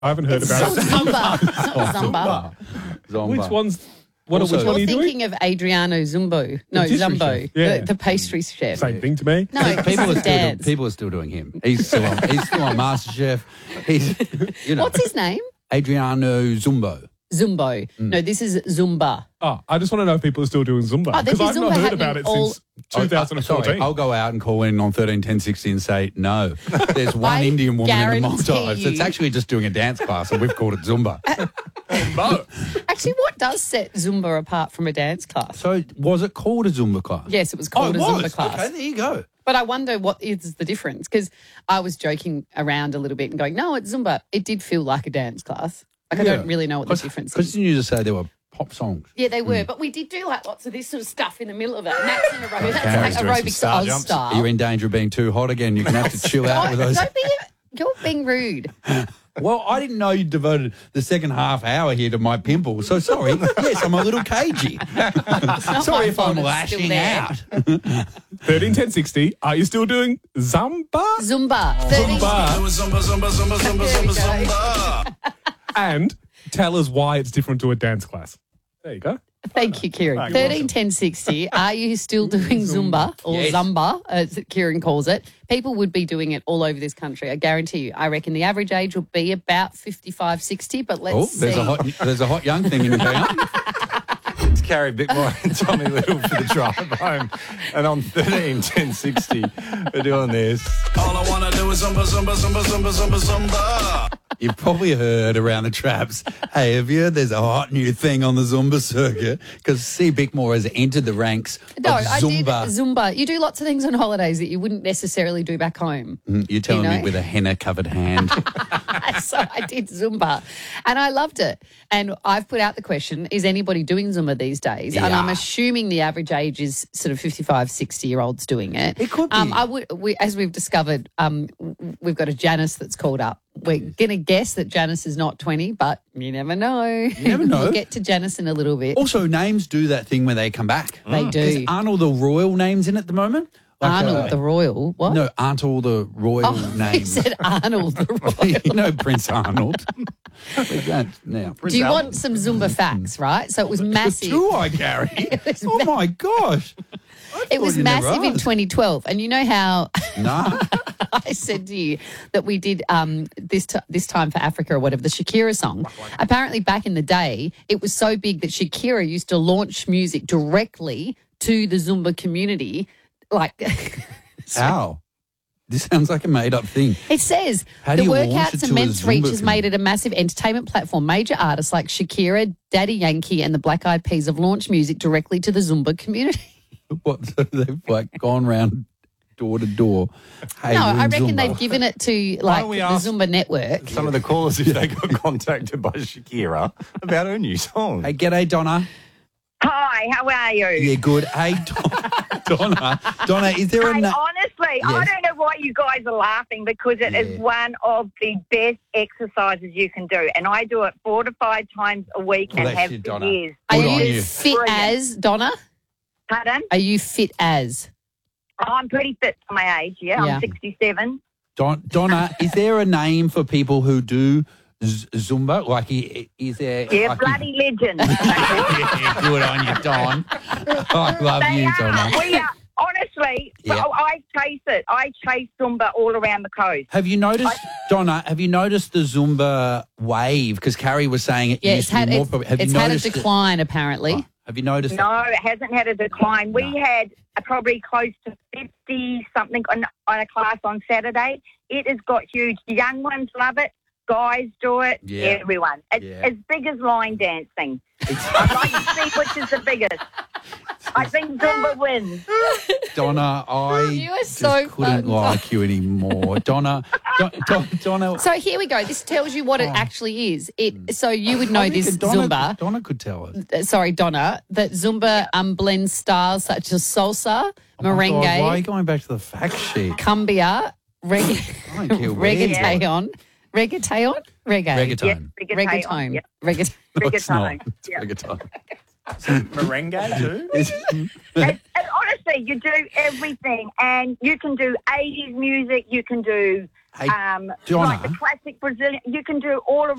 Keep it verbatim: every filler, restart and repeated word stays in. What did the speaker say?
I haven't heard about it. Zumba. Zumba. Zumba. Which one's... What, Also- which one are You're you doing? thinking of Adriano Zumbo. No, pastry Zumbo. chef. Yeah. The, the pastry chef. Same thing to me. No, People people are, still dance. do, people are still doing him. He's still on, he's still on MasterChef. He's, you know, What's his name? Adriano Zumbo. Zumbo. No, this is Zumba. Oh, I just want to know if people are still doing Zumba. Oh, there's Because I've Zumba not heard happening about it all- since two thousand fourteen. Oh, sorry, I'll go out and call in on thirteen ten sixty and say, no, there's one I Indian woman in the guarantee Maldives that's you- actually just doing a dance class and we've called it Zumba. No. Actually, what does set Zumba apart from a dance class? So was it called a Zumba class? Yes, it was Oh, called it a was? Zumba class. Okay, there you go. But I wonder what is the difference, because I was joking around a little bit and going, no, it's Zumba. It did feel like a dance class. Like, I don't really know what the difference Because is. didn't you just say there were pop songs? Yeah, they were, but we did do like lots of this sort of stuff in the middle of it. And that's in aerobics. Okay. That's Doing like some aerobics star Oz jumps. style. You're in danger of being too hot again. You're going to have to chill out with those. Don't be, you're being rude. Well, I didn't know you devoted the second half hour here to my pimple. So sorry. Yes, I'm a little cagey. sorry if fault, I'm it's still lashing there. out. thirteen ten sixty. Are you still doing Zumba? Zumba. thirty Zumba. Zumba, Zumba, Zumba, Zumba, There we Zumba, go. Zumba. And tell us why it's different to a dance class. There you go. Thank you, Kieran. Right, Thirteen ten sixty. Are you still doing Zumba or Yes. Zumba, as Kieran calls it? People would be doing it all over this country. I guarantee you. I reckon the average age will be about fifty-five, sixty, but let's Oh, see. there's a hot there's a hot young thing in town. It's Carrie Bickmore and Tommy Little for the drive home. And on thirteen ten sixty, we're doing this. All I want to do is Zumba, Zumba, Zumba, Zumba, Zumba, Zumba. You've probably heard around the traps, hey, have you heard there's a hot new thing on the Zumba circuit? Because C. Bickmore has entered the ranks No, of I did Zumba. Zumba. You do lots of things on holidays that you wouldn't necessarily do back home. Mm, You're telling You know? me with a henna-covered hand. So I did Zumba and I loved it. And I've put out the question, is anybody doing Zumba these days? And I'm Yeah. assuming the average age is sort of fifty-five, sixty-year-olds doing it. It could Um, be. I would, we, as we've discovered, um, w- we've got a Janice that's called up. We're going to guess that Janice is not twenty, but you never know. You never know. We'll get to Janice in a little bit. Also, names do that thing where they come back. They do. Is Arnold the royal names in at the moment? Like, Arnold uh, the Royal. What? No, aren't all the royal Oh, he names. said Arnold the Royal. you know Prince Arnold. We don't now. Do you want some Zumba facts, right? So it was massive. Do I, Gary? oh my gosh. It was you never massive in asked. twenty twelve. And you know how No. I said to you that we did um, this t- this time for Africa or whatever, the Shakira song. Apparently back in the day, it was so big that Shakira used to launch music directly to the Zumba community. Like, How? This sounds like a made-up thing. it says, How the do you launch it workouts to and a men's Zumba reach has community? made it a massive entertainment platform. Major artists like Shakira, Daddy Yankee and the Black Eyed Peas have launched music directly to the Zumba community. What? So they've like gone round door to door. Hey, No, we're I in reckon Zumba. they've given it to like don't we the ask- Zumba network. Some of the callers, if they got contacted by Shakira about her new song. Hey, g'day, Donna. Hi, how are you? Yeah, good. Hey, Don- Donna. Donna, is there a... Hey, na- honestly, I Yes. don't know why you guys are laughing because it is Yeah. one of the best exercises you can do. And I do it four to five times a week and Bless have you, for Donna. years. Are Good on you you. fit Brilliant. as, Donna? Pardon? Are you fit as? I'm pretty fit for my age, yeah. Yeah. I'm sixty-seven. Don- Donna, is there a name for people who do z- Zumba? Like, i- is there... Yeah, like, bloody legend. Yeah, good on you, Don. I love They you, are. Donna. We are. Honestly, Yeah. so I chase it. I chase Zumba all around the coast. Have you noticed, Donna, have you noticed the Zumba wave? Because Carrie was saying it Yeah, used it's to had, be more... it's, popular. Have it's you had a noticed it? decline, apparently. Oh, have you noticed No, it hasn't had a decline. We had a, probably close to fifty something on, on a class on Saturday. It has got huge. The young ones love it. Guys do it. Yeah. Everyone. It's Yeah. as big as line dancing. I'd like to see which is the biggest. I think Zumba wins. Donna, I You are just so couldn't fun. like you anymore. Donna, Don, Don, Donna... So here we go. This tells you what it actually is. It so you would know I this reckon Donna, Zumba. Donna could tell us. uh, Sorry, Donna. That Zumba um, blends styles such as salsa, Oh my God, merengue, why are you going back to the fact sheet? cumbia, regga- I don't care where you reggaeton, reggaeton, reggae, Reggaeton. Yes, reggaeton. reggaeton, Yep. reggaeton. No, it's not. Reggaeton. It's Yep. reggaeton. Merengue too? It's- And, and honestly, you do everything, and you can do eighties music, you can do Hey, um, Donna. like the classic Brazilian. You can do all